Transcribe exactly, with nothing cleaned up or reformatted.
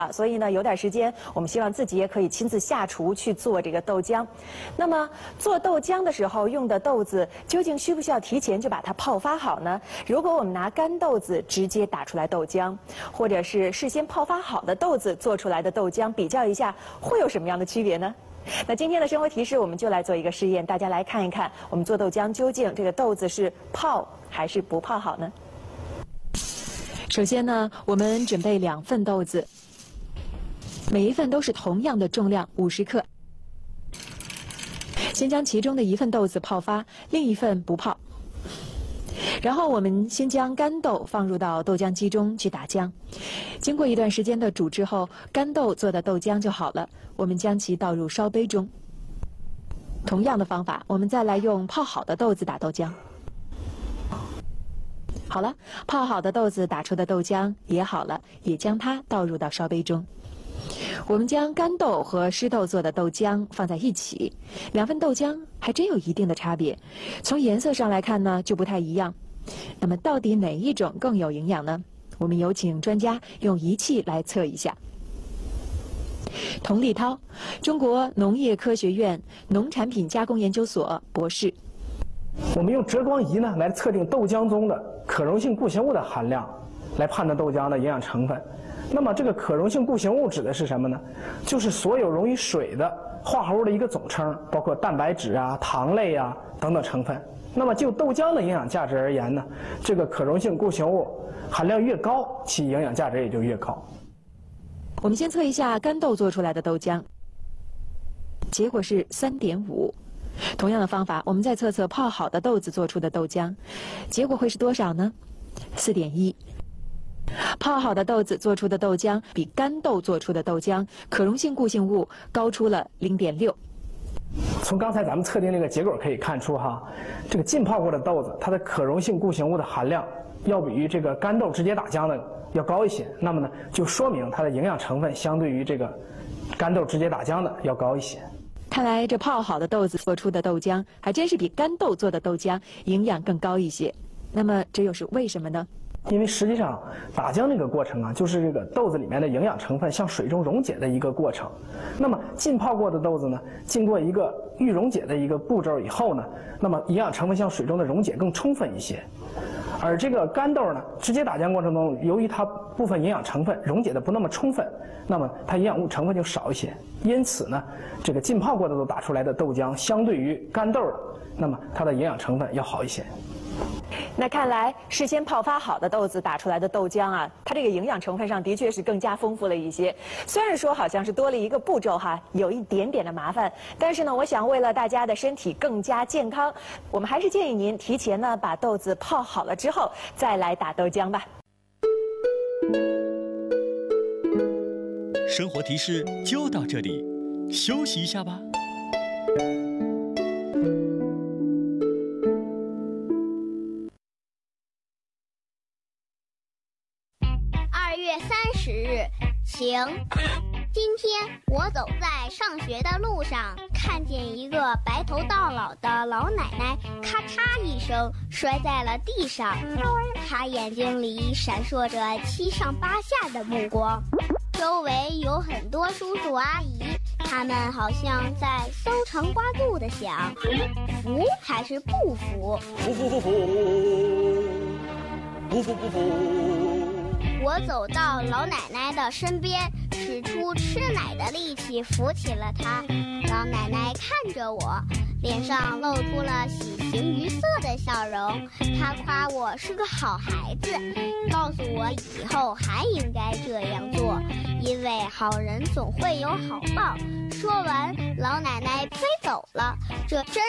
啊，所以呢，有点时间，我们希望自己也可以亲自下厨去做这个豆浆。那么做豆浆的时候用的豆子，究竟需不需要提前就把它泡发好呢？如果我们拿干豆子直接打出来豆浆，或者是事先泡发好的豆子做出来的豆浆，比较一下，会有什么样的区别呢？那今天的生活提示，我们就来做一个试验，大家来看一看，我们做豆浆究竟这个豆子是泡还是不泡好呢？首先呢，我们准备两份豆子。每一份都是同样的重量五十克。先将其中的一份豆子泡发，另一份不泡。然后我们先将干豆放入到豆浆机中去打浆。经过一段时间的煮之后，干豆做的豆浆就好了。我们将其倒入烧杯中。同样的方法，我们再来用泡好的豆子打豆浆。好了，泡好的豆子打出的豆浆也好了，也将它倒入到烧杯中。我们将干豆和湿豆做的豆浆放在一起，两份豆浆还真有一定的差别。从颜色上来看呢，就不太一样。那么到底哪一种更有营养呢？我们有请专家用仪器来测一下。童立涛，中国农业科学院农产品加工研究所博士。 我们用折光仪呢来测定豆浆中的可溶性固形物的含量，来判断豆浆的营养成分。那么这个可溶性固形物指的是什么呢？就是所有溶于水的化合物的一个总称，包括蛋白质啊、糖类啊等等成分。那么就豆浆的营养价值而言呢，这个可溶性固形物含量越高，其营养价值也就越高。 我们先测一下干豆做出来的豆浆，结果是 三点五。同样的方法，我们再测测泡好的豆子做出的豆浆，结果会是多少呢？ 四点一。泡好的豆子做出的豆浆比干豆做出的豆浆可溶性固形物高出了 零点六。 从刚才咱们测定这个结果可以看出哈，这个浸泡过的豆子，它的可溶性固形物的含量要比于这个干豆直接打浆的要高一些。那么呢，就说明它的营养成分相对于这个干豆直接打浆的要高一些。 看来这泡好的豆子做出的豆浆还真是比干豆做的豆浆营养更高一些。那么这又是为什么呢？ 因为实际上打浆这个过程啊，就是这个豆子里面的营养成分向水中溶解的一个过程。那么浸泡过的豆子呢，经过一个预溶解的一个步骤以后呢，那么营养成分向水中的溶解更充分一些。而这个干豆呢，直接打浆过程中，由于它部分营养成分溶解的不那么充分，那么它营养物成分就少一些。因此呢，这个浸泡过的豆打出来的豆浆，相对于干豆的，那么它的营养成分要好一些。 那看来事先泡发好的豆子打出来的豆浆啊，它这个营养成分上的确是更加丰富了一些。虽然说好像是多了一个步骤哈，有一点点的麻烦，但是呢，我想为了大家的身体更加健康，我们还是建议您提前呢把豆子泡好了之后再来打豆浆吧。 生活提示就到这里，休息一下吧。 二月三十日，晴。今天我走在上学的路上，看见一个白头到老的老奶奶，咔嚓一声摔在了地上。她眼睛里闪烁着七上八下的目光，周围有很多叔叔阿姨，他们好像在搜肠刮肚地想，服还是不服？ 服服服服，不服不服。 我走到老奶奶的身边，使出吃奶的力气扶起了她。老奶奶看着我，脸上露出了喜形于色的笑容。她夸我是个好孩子，告诉我以后还应该这样做，因为好人总会有好报。说完，老奶奶飞走了。这真